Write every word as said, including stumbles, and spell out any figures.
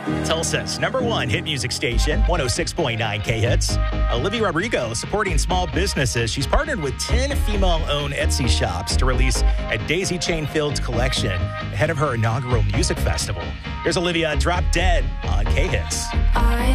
Tulsa's number one hit music station, one oh six point nine K-Hits. Olivia Rodrigo supporting small businesses. She's partnered with ten female-owned Etsy shops to release a Daisy Chain Fields collection ahead of her inaugural music festival. Here's Olivia, Drop Dead on K-Hits. I